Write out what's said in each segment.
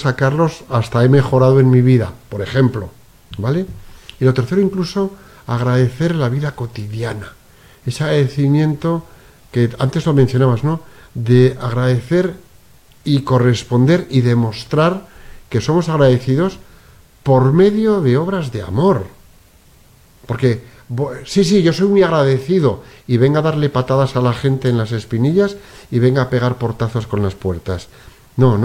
sacarlos hasta he mejorado en mi vida, por ejemplo, ¿vale? Y lo tercero, incluso agradecer la vida cotidiana, ese agradecimiento que antes lo mencionabas, ¿no? De agradecer y corresponder y demostrar que somos agradecidos por medio de obras de amor. Porque, sí, yo soy muy agradecido y venga a darle patadas a la gente en las espinillas y venga a pegar portazos con las puertas. No.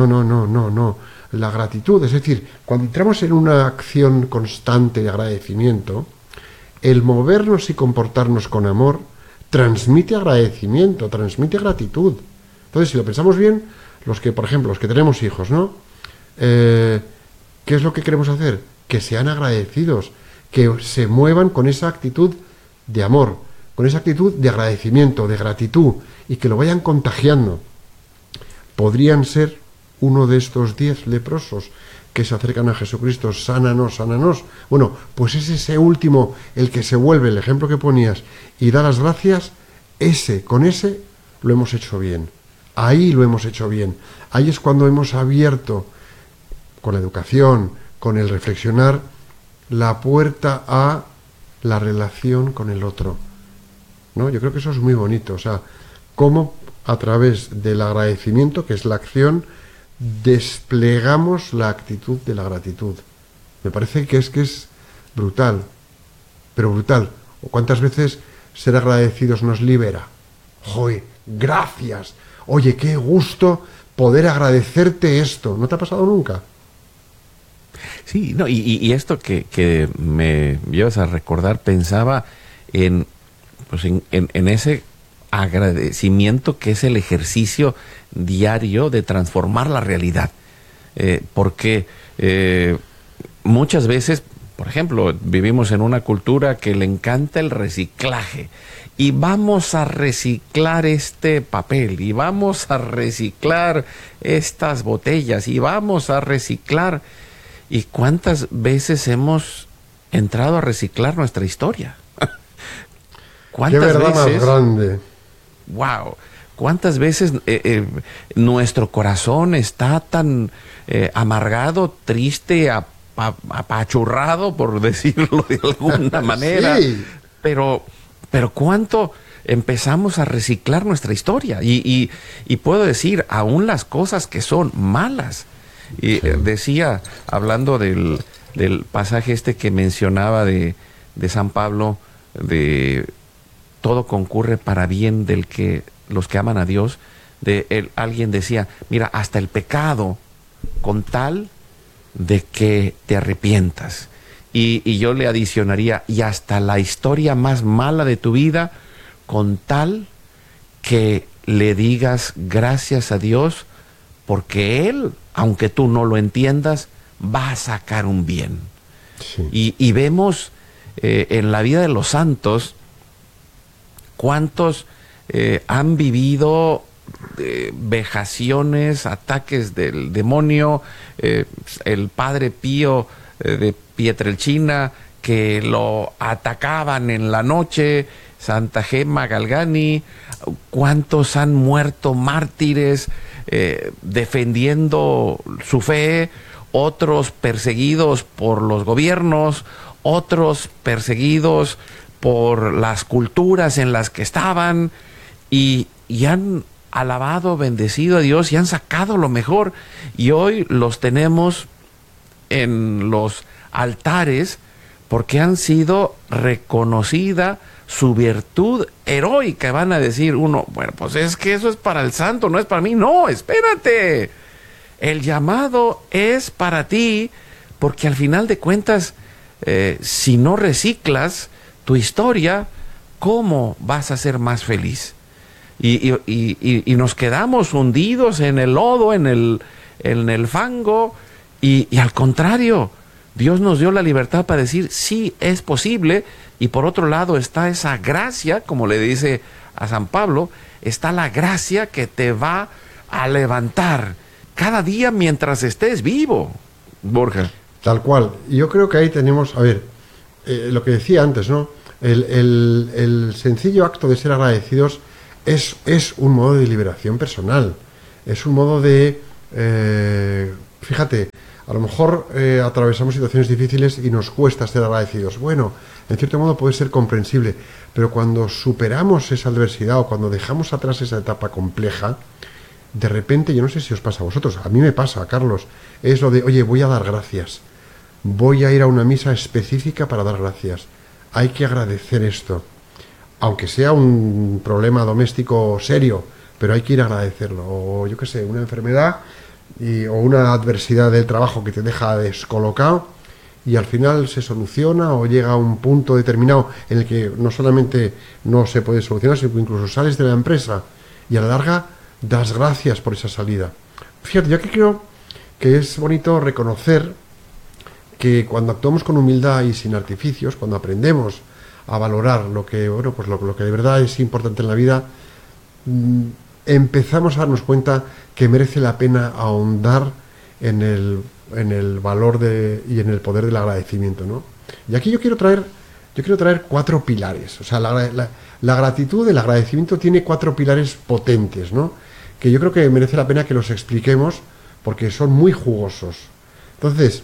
La gratitud, es decir, cuando entramos en una acción constante de agradecimiento, el movernos y comportarnos con amor transmite agradecimiento, transmite gratitud. Entonces, si lo pensamos bien, los que, por ejemplo, los que tenemos hijos, ¿no? ¿Qué es lo que queremos hacer? Que sean agradecidos, que se muevan con esa actitud de amor, con esa actitud de agradecimiento, de gratitud, y que lo vayan contagiando. Podrían ser uno de estos 10 leprosos que se acercan a Jesucristo, sánanos. Bueno, pues es ese último el que se vuelve, el ejemplo que ponías, y da las gracias. Con ese lo hemos hecho bien. Ahí lo hemos hecho bien. Ahí es cuando hemos abierto, con la educación, con el reflexionar, la puerta a la relación con el otro, ¿no? Yo creo que eso es muy bonito. O sea, cómo a través del agradecimiento, que es la acción, desplegamos la actitud de la gratitud. Me parece que es brutal, pero brutal. ¿O cuántas veces ser agradecidos nos libera? ¡Joder! ¡Gracias! Oye, qué gusto poder agradecerte esto. ¿No te ha pasado nunca? Sí, no, y esto que me llevas a recordar, pensaba en ese agradecimiento que es el ejercicio diario de transformar la realidad. Porque muchas veces, por ejemplo, vivimos en una cultura que le encanta el reciclaje. Y vamos a reciclar este papel, y vamos a reciclar estas botellas, y vamos a reciclar. ¿Y cuántas veces hemos entrado a reciclar nuestra historia? ¿Cuántas veces? ¡Qué verdad más grande! ¡Wow! ¿Cuántas veces nuestro corazón está tan amargado, triste, apachurrado, por decirlo de alguna manera? Sí. Pero ¿cuánto empezamos a reciclar nuestra historia? Y puedo decir, aún las cosas que son malas. Y sí. Decía, hablando del pasaje que mencionaba de San Pablo, de todo concurre para bien los que aman a Dios, alguien decía, mira, hasta el pecado, con tal de que te arrepientas. Y yo le adicionaría, y hasta la historia más mala de tu vida, con tal que le digas gracias a Dios, porque Él, aunque tú no lo entiendas, va a sacar un bien. Sí. Y vemos en la vida de los santos cuántos han vivido vejaciones, ataques del demonio. El padre Pío de Pietrelcina, que lo atacaban en la noche, Santa Gemma Galgani, cuántos han muerto mártires defendiendo su fe, otros perseguidos por los gobiernos, otros perseguidos por las culturas en las que estaban, y han alabado, bendecido a Dios y han sacado lo mejor, y hoy los tenemos en los altares porque han sido reconocida su virtud heroica. Van a decir uno, bueno, pues es que eso es para el santo, no es para mí. No, espérate, el llamado es para ti, porque al final de cuentas, si no reciclas tu historia, ¿cómo vas a ser más feliz? Y nos quedamos hundidos en el lodo, en el fango, y al contrario, Dios nos dio la libertad para decir, sí, es posible. Y por otro lado está esa gracia, como le dice a San Pablo, está la gracia que te va a levantar cada día mientras estés vivo, Borja. Tal cual. Yo creo que ahí tenemos, a ver, lo que decía antes, ¿no? El sencillo acto de ser agradecidos es un modo de liberación personal. Es un modo de, fíjate, A lo mejor atravesamos situaciones difíciles y nos cuesta ser agradecidos. Bueno, en cierto modo puede ser comprensible, pero cuando superamos esa adversidad o cuando dejamos atrás esa etapa compleja, de repente, yo no sé si os pasa a vosotros, a mí me pasa, Carlos, es lo de, oye, voy a dar gracias, voy a ir a una misa específica para dar gracias, hay que agradecer esto, aunque sea un problema doméstico serio, pero hay que ir a agradecerlo, o yo qué sé, una enfermedad o una adversidad del trabajo que te deja descolocado y al final se soluciona o llega a un punto determinado en el que no solamente no se puede solucionar, sino que incluso sales de la empresa y a la larga das gracias por esa salida. Fíjate, yo aquí creo que es bonito reconocer que cuando actuamos con humildad y sin artificios, cuando aprendemos a valorar lo que, bueno, pues lo que de verdad es importante en la vida, empezamos a darnos cuenta que merece la pena ahondar en el valor y en el poder del agradecimiento, ¿no? Y aquí yo quiero traer 4 pilares. O sea, la gratitud, el agradecimiento tiene 4 pilares potentes, ¿no? Que yo creo que merece la pena que los expliquemos porque son muy jugosos. Entonces,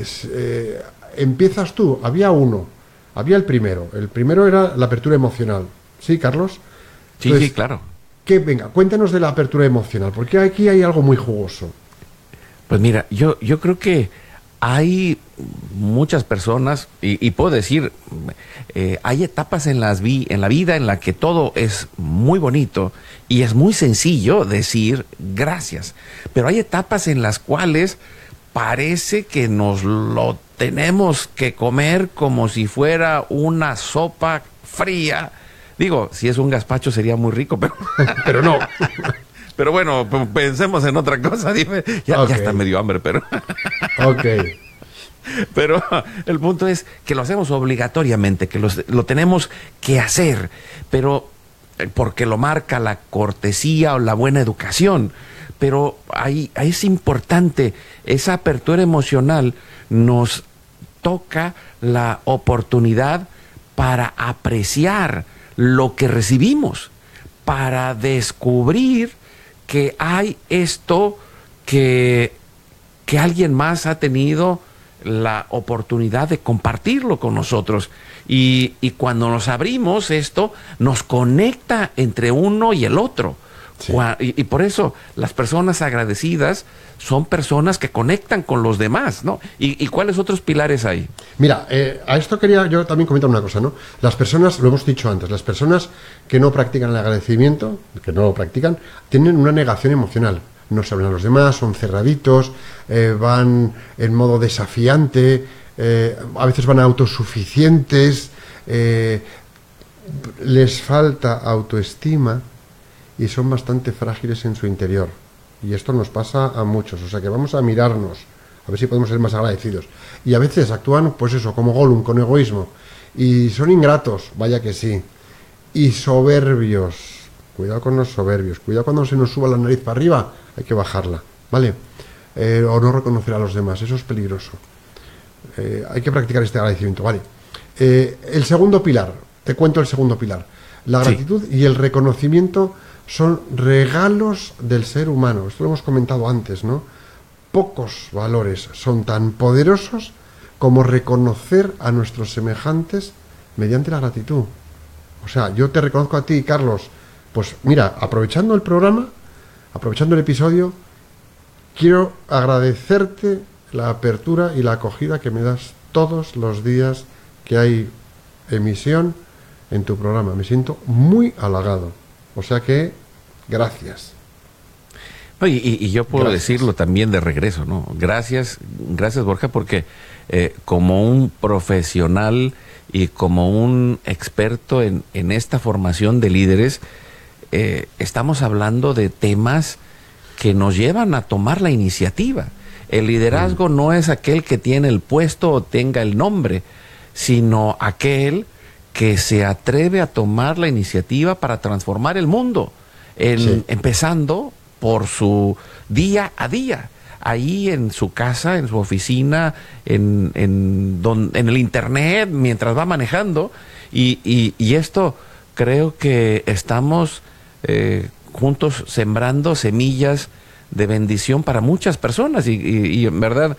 empiezas tú. Había el primero. El primero era la apertura emocional. ¿Sí, Carlos? Entonces, sí, claro. Venga, cuéntanos de la apertura emocional, porque aquí hay algo muy jugoso. Pues mira, yo creo que hay muchas personas, y puedo decir, hay etapas en la vida en la que todo es muy bonito y es muy sencillo decir gracias, pero hay etapas en las cuales parece que nos lo tenemos que comer como si fuera una sopa fría. Digo, si es un gazpacho sería muy rico, pero, pero no. Pero bueno, pensemos en otra cosa, dime. Ya está medio hambre, pero... Ok. Pero el punto es que lo hacemos obligatoriamente, que lo tenemos que hacer, pero porque lo marca la cortesía o la buena educación. Pero ahí es importante, esa apertura emocional nos toca la oportunidad para apreciar lo que recibimos, para descubrir que hay esto que alguien más ha tenido la oportunidad de compartirlo con nosotros. Y cuando nos abrimos, esto nos conecta entre uno y el otro. Sí. Y por eso las personas agradecidas son personas que conectan con los demás, ¿no? ¿Y cuáles otros pilares hay? Mira, a esto quería yo también comentar una cosa, ¿no? Las personas, lo hemos dicho antes, las personas que no practican el agradecimiento, que no lo practican, tienen una negación emocional. No se hablan a los demás, son cerraditos, van en modo desafiante, a veces van autosuficientes, les falta autoestima y son bastante frágiles en su interior. Y esto nos pasa a muchos, o sea que vamos a mirarnos, a ver si podemos ser más agradecidos. Y a veces actúan, pues eso, como Gollum, con egoísmo. Y son ingratos, vaya que sí. Y soberbios. Cuidado con los soberbios. Cuidado cuando se nos suba la nariz para arriba, hay que bajarla, ¿vale? O no reconocer a los demás, eso es peligroso. Hay que practicar este agradecimiento, ¿vale? El segundo pilar, te cuento el segundo pilar. La gratitud y el reconocimiento son regalos del ser humano. Esto lo hemos comentado antes, ¿no? Pocos valores son tan poderosos como reconocer a nuestros semejantes mediante la gratitud. O sea, yo te reconozco a ti, Carlos. Pues mira, aprovechando el programa, aprovechando el episodio, quiero agradecerte la apertura y la acogida que me das todos los días que hay emisión en tu programa. Me siento muy halagado. O sea que, gracias. Y yo puedo decirlo también de regreso, ¿no? Gracias, Borja, porque como un profesional y como un experto en esta formación de líderes, estamos hablando de temas que nos llevan a tomar la iniciativa. El liderazgo no es aquel que tiene el puesto o tenga el nombre, sino aquel que se atreve a tomar la iniciativa para transformar el mundo, empezando por su día a día, ahí en su casa, en su oficina, en el internet, mientras va manejando, y esto creo que estamos juntos sembrando semillas de bendición para muchas personas y en verdad